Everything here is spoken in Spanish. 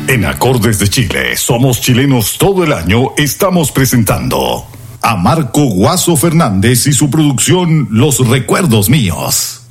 En Acordes de Chile, somos chilenos todo el año, estamos presentando a Marco Guaso Fernández y su producción Los Recuerdos Míos.